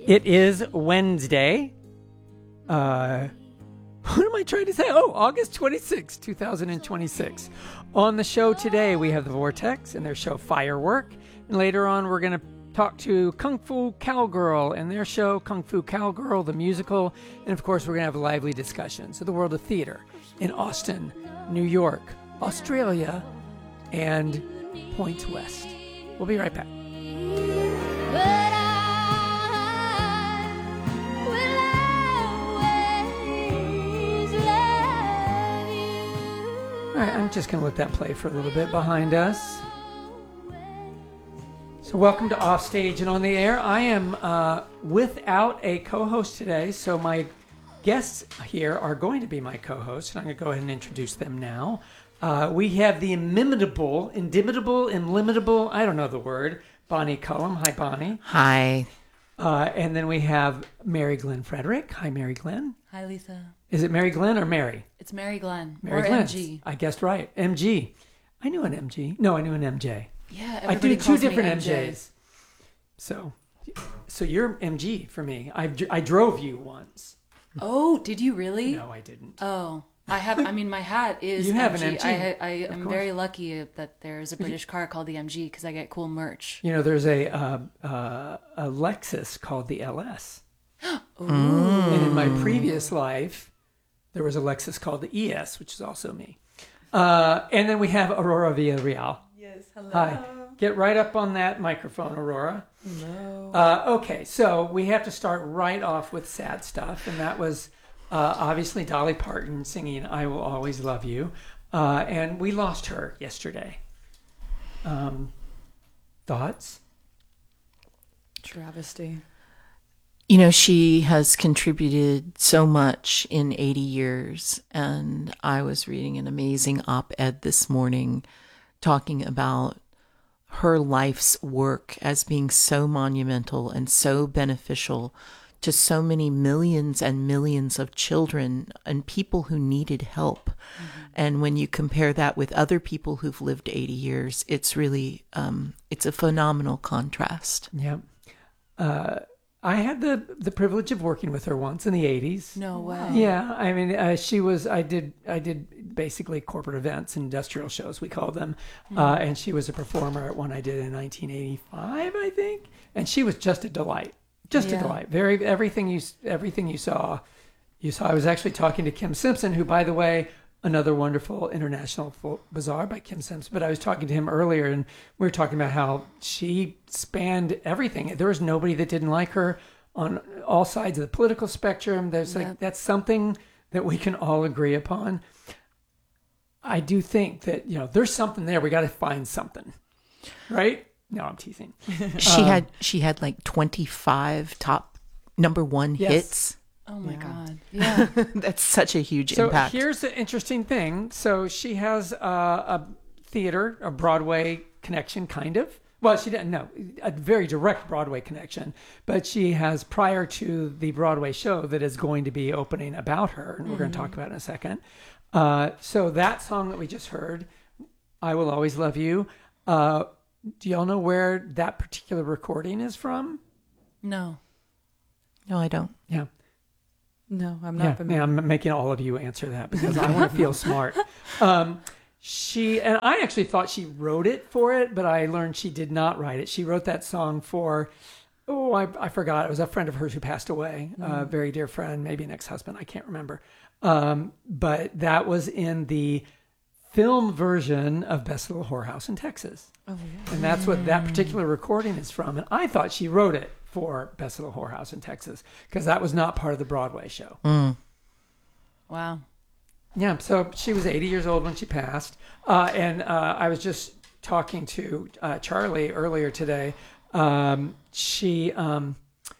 It is Wednesday. What am I trying to say? Oh, August 26, 2026. On the show today, we have The Vortex and their show Firework. And later on, we're going to talk to Kung Fu Cowgirl and their show Kung Fu Cowgirl, the musical. And of course, we're going to have lively discussions of the world of theater in Austin, New York, Australia, and Point West. We'll be right back. All right, I'm just going to let that play for a little bit behind us. So welcome to Offstage and On the Air. I am without a co-host today, so my guests here are going to be my co-hosts, and I'm going to go ahead and introduce them now. We have the inimitable, I don't know the word, Bonnie Cullum. Hi, Bonnie. Hi. And then we have Mary Glenn Frederick. Hi, Mary Glenn. Hi, Lisa. Is it Mary Glenn or Mary? It's Mary Glenn. Mary or Glenn. MG. I guessed right. MG. I knew an MG. No, I knew an MJ. Yeah, I do two calls me different MJ. MJs. So you're MG for me. I drove you once. Oh, did you really? No, I didn't. Oh, I have. I mean, my hat is. You MG. have an MG. I am course. very lucky that there's a British car called the MG because I get cool merch. You know, there's a Lexus called the LS. Ooh. And in my previous life, there was a Lexus called the ES, which is also me. And then we have Aurora Villarreal. Yes, hello. Hi. Get right up on that microphone, Aurora. Hello. Okay, so we have to start right off with sad stuff, and that was obviously Dolly Parton singing "I Will Always Love You," and we lost her yesterday. Thoughts? Travesty. You know, she has contributed so much in 80 years, and I was reading an amazing op-ed this morning talking about her life's work as being so monumental and so beneficial to so many millions and millions of children and people who needed help. Mm-hmm. And when you compare that with other people who've lived 80 years, it's really, it's a phenomenal contrast. Yeah. I had the privilege of working with her once in the 80s. No way. Yeah, I mean, I did basically corporate events, industrial shows, we called them. And she was a performer at one I did in 1985, I think. And she was just a delight. Just a delight. Everything you saw. I was actually talking to Kim Simpson, who, by the way, another wonderful International Bazaar by Kim Simpson. But I was talking to him earlier, and we were talking about how she spanned everything. There was nobody that didn't like her on all sides of the political spectrum. There's that's something that we can all agree upon. I do think that, there's something there. We got to find something, right? No, I'm teasing. She had like 25 top number one hits. Oh my God. Yeah. That's such a huge So impact. here's the interesting thing. So she has a theater, a Broadway connection, kind of. Well, she didn't know a very direct Broadway connection, but she has, prior to the Broadway show that is going to be opening about her, and we're going to talk about it in a second. So that song that we just heard, "I Will Always Love You," do y'all know where that particular recording is from? No. No, I don't. Yeah. No, I'm not familiar. Yeah, I'm making all of you answer that because I want to feel smart. And I actually thought she wrote it for it, but I learned she did not write it. She wrote that song for, I forgot. It was a friend of hers who passed away, a very dear friend, maybe an ex-husband. I can't remember. But that was in the film version of Best Little Whorehouse in Texas. Oh, yeah. And that's what that particular recording is from. And I thought she wrote it for Best Little Whorehouse in Texas because that was not part of the Broadway show. Wow. Yeah, so she was 80 years old when she passed. And I was just talking to Charlie earlier today. She'd been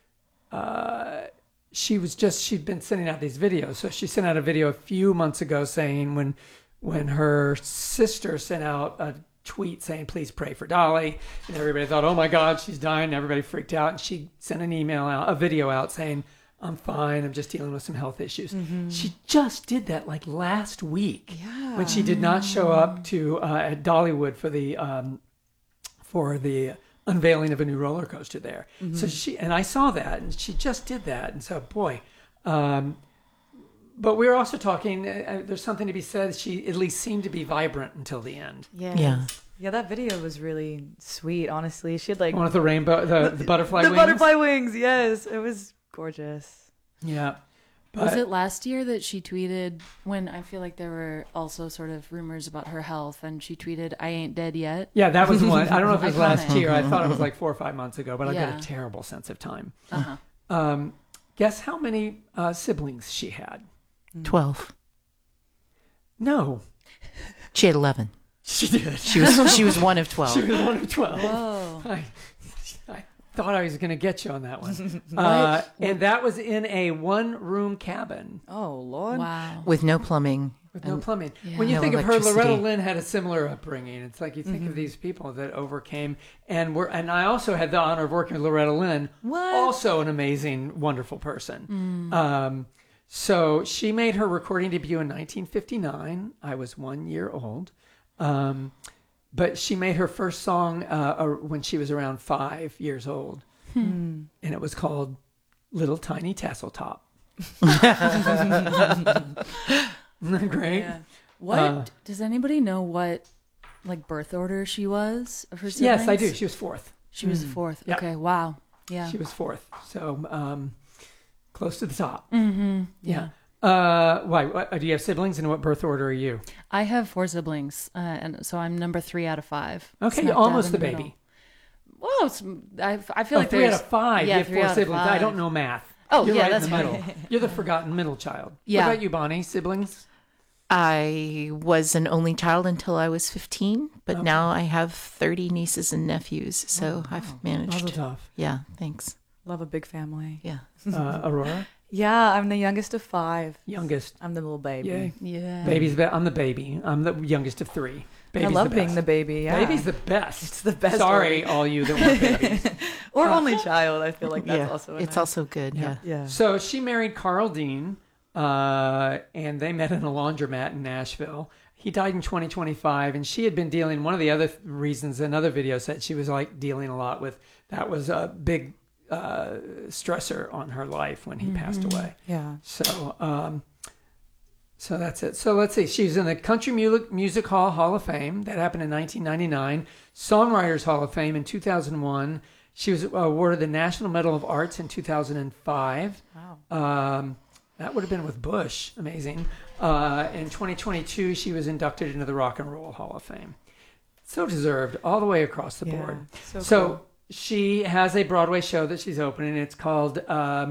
sending out these videos. So she sent out a video a few months ago saying when her sister sent out a tweet saying, "Please pray for Dolly," and everybody thought, "Oh my God, she's dying." And everybody freaked out, and she sent a video out saying, "I'm fine. I'm just dealing with some health issues." Mm-hmm. She just did that like last week when she did not show up to at Dollywood for the unveiling of a new roller coaster there. So I saw that, and she just did that. And so, boy, but we were also talking, there's something to be said. She at least seemed to be vibrant until the end. Yeah. Yeah, that video was really sweet, honestly. She had like One with the rainbow, the butterfly the wings. butterfly wings, yes. It was gorgeous. Yeah. Was it last year that she tweeted when I feel like there were also sort of rumors about her health, and she tweeted, "I ain't dead yet"? Yeah, that was the one. I don't know if it was last Iconic. year. I thought it was like 4 or 5 months ago, but I Yeah. got a terrible sense of time. Uh-huh. Guess how many siblings she had? 12. No, She had 11. she did. She was one of 12. She was one of 12. Whoa. I thought I was going to get you on that one. And that was in a one-room cabin Oh, Lord. Wow. With no plumbing. with no plumbing. Yeah. When you No think of her, electricity. Loretta Lynn had a similar upbringing. It's like you think of these people that overcame, and I also had the honor of working with Loretta Lynn, also an amazing, wonderful person. So she made her recording debut in 1959. I was 1 year old. But she made her first song when she was around 5 years old. And it was called Little Tiny Tassel Top. Isn't that great? Yeah. What does anybody know what like birth order she was of her siblings? Yes, I do. She was fourth. She was the fourth. Yeah. Okay. Wow. Yeah. She was fourth. So close to the top. Mm-hmm. Yeah. Why? Do you have siblings, and what birth order are you? I have 4 siblings, and so I'm number 3 out of 5. Okay, Smack you're dab almost in the middle. baby. Well, I feel like 3 out there's of 5. Yeah, you have 3 4 out of siblings. I 5. don't know math. Oh, You're yeah, right that's in the fine. middle. You're the forgotten middle child. Yeah. What about you, Bonnie? Siblings? I was an only child until I was 15, but now I have 30 nieces and nephews. So I've managed. Mazel tov. Yeah, thanks. Love a big family. Yeah. Aurora? Yeah, I'm the youngest of 5. Youngest. I'm the little baby. Yay. Yeah. I'm the baby. I'm the youngest of 3. Baby's I love the being best. the baby. Yeah. Baby's the best. It's the best. Sorry, all you that want babies. Or only child. I feel like that's also it's nice. also good. Yeah. Yeah. So she married Carl Dean, and they met in a laundromat in Nashville. He died in 2025, and she had been dealing. One of the other reasons, another video said she was like dealing a lot with. That was a big stressor on her life when he passed away. Yeah. So that's it. So let's see. She's in the Country Music Hall of Fame. That happened in 1999. Songwriters Hall of Fame in 2001. She was awarded the National Medal of Arts in 2005. Wow. That would have been with Bush. Amazing. In 2022, she was inducted into the Rock and Roll Hall of Fame. So deserved all the way across the board. So cool. she has a Broadway show that she's opening. It's called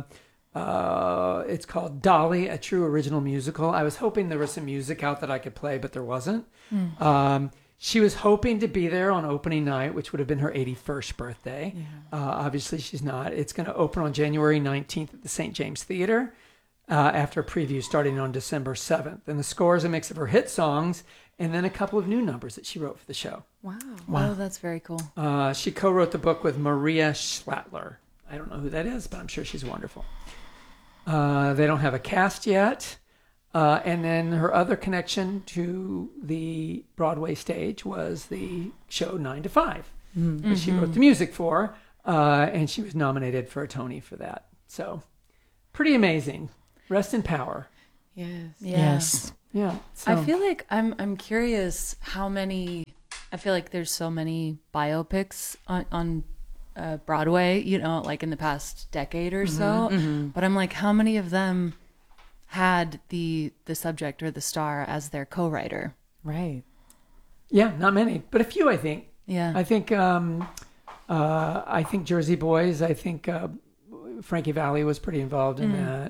Dolly, a true original musical. I was hoping there was some music out that I could play, but there wasn't. She was hoping to be there on opening night, which would have been her 81st birthday. Obviously, she's not. It's going to open on January 19th at the St. James Theater after a preview starting on December 7th. And the score is a mix of her hit songs and then a couple of new numbers that she wrote for the show. Wow. Wow, that's very cool. She co-wrote the book with Maria Schlattler. I don't know who that is, but I'm sure she's wonderful. They don't have a cast yet. And then her other connection to the Broadway stage was the show 9 to 5, which she wrote the music for, and she was nominated for a Tony for that. So pretty amazing. Rest in power. Yes. Yeah. Yes. Yeah. So, I feel like I'm curious how many. I feel like there's so many biopics on Broadway, you know, like in the past decade or so. But I'm like, how many of them had the subject or the star as their co-writer? Right. yeah, not many, but a few, I think. Yeah. I think Jersey Boys. I think Frankie Valli was pretty involved in that.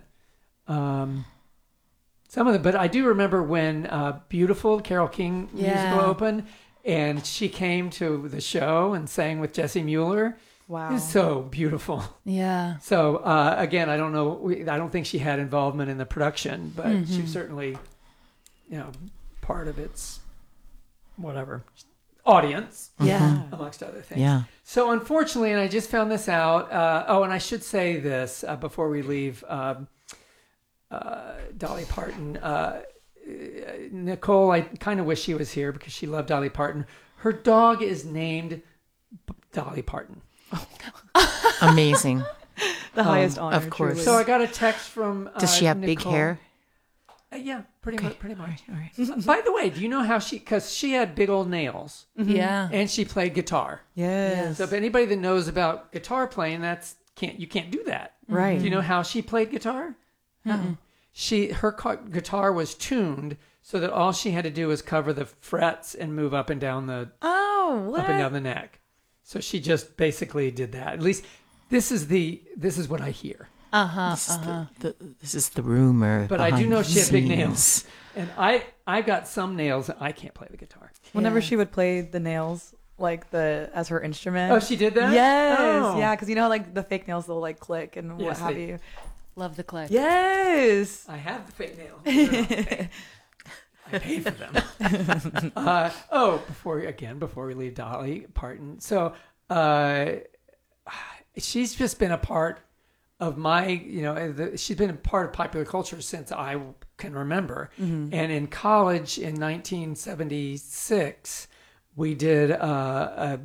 Some of them, but I do remember when Beautiful, Carole King musical opened, and she came to the show and sang with Jessie Mueller. Wow. It was so beautiful. Yeah. So again, I don't know. I don't think she had involvement in the production, but she was certainly, part of its whatever audience. Yeah. Amongst other things. Yeah. So unfortunately, and I just found this out. And I should say this before we leave. Dolly Parton. Nicole, I kind of wish she was here because she loved Dolly Parton. Her dog is named Dolly Parton. Amazing. The highest honor. of course. truly. So I got a text from. Does she have big Nicole. hair? Yeah, pretty much. Pretty much. All right. By the way, do you know how because she had big old nails Yeah. and she played guitar. Yes. So if anybody that knows about guitar playing, you can't do that. Right. Do you know how she played guitar? Her guitar was tuned so that all she had to do was cover the frets and move up and down the Oh, what? up and down the neck. So she just basically did that. At least this is what I hear. This is the rumor. But I do behind know the she had big scenes. nails, and I got some nails. I can't play the guitar. Whenever she would play the nails, like as her instrument. Oh, she did that. Yes. Oh. Yeah, because you know how like the fake nails they'll like click and Yes, what have they- you. Love the click. Yes. I have the fake nails. They're not fake. I paid for them. Before we leave Dolly Parton, so she's just been a part of my, she's been a part of popular culture since I can remember. And in college in 1976, we did a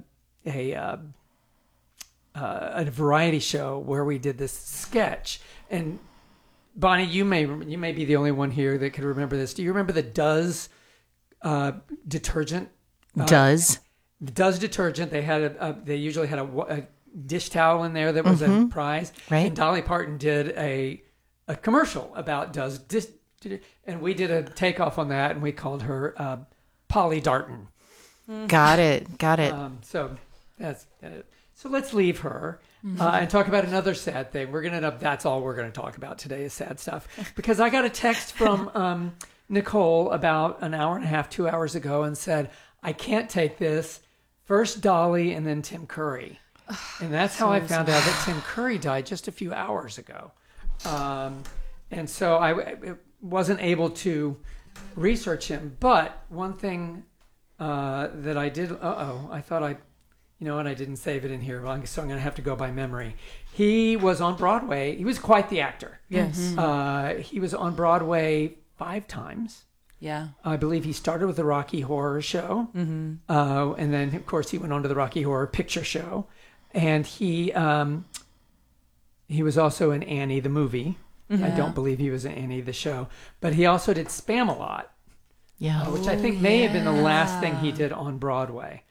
variety show where we did this sketch. And Bonnie, you may be the only one here that could remember this. Do you remember the Duz detergent? Does The Duz detergent. They usually had a dish towel in there that was a prize. Right. And Dolly Parton did a commercial about Duz and we did a takeoff on that, and we called her Polly Darton. got it. So that's so let's leave her and talk about another sad thing. That's all we're gonna talk about today is sad stuff, because I got a text from Nicole about an hour and a half, 2 hours ago, and said, I can't take this. First Dolly and then Tim Curry. And that's how I found out that Tim Curry died just a few hours ago. And so I wasn't able to research him. But one thing that I did, I thought I didn't save it in here, so I'm going to have to go by memory. He was on Broadway. He was quite the actor. Yes. He was on Broadway 5 times. Yeah. I believe he started with the Rocky Horror Show. And then, of course, he went on to the Rocky Horror Picture Show. And he was also in Annie the movie. I don't believe he was in Annie the show. But he also did Spam-A-Lot, Yeah. which I think may have been the last thing he did on Broadway.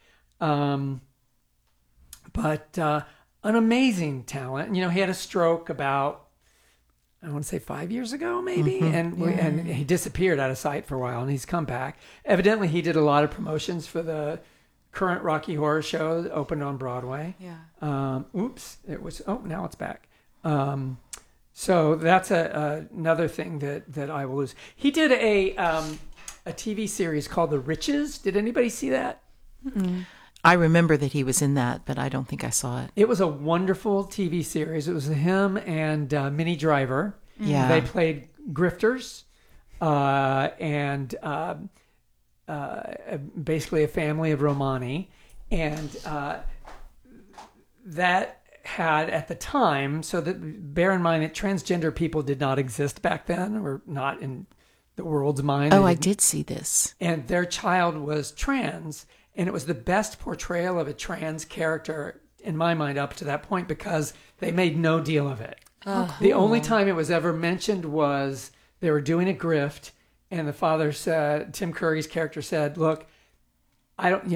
But an amazing talent. He had a stroke about, I want to say 5 years ago, maybe, and he disappeared out of sight for a while, and he's come back. Evidently, he did a lot of promotions for the current Rocky Horror Show that opened on Broadway. Yeah. Now it's back. So that's another thing that I will lose. He did a TV series called The Riches. Did anybody see that? I remember that he was in that, but I don't think I saw it. It was a wonderful TV series. It was him and Minnie Driver. Yeah. They played grifters and basically a family of Romani. And that had at the time, so that bear in mind that transgender people did not exist back then, or not in the world's mind. Oh, I did see this. And their child was trans, and it was the best portrayal of a trans character in my mind up to that point, because they made no deal of it. The only time it was ever mentioned was they were doing a grift, and the father said, Tim Curry's character said, look, I don't,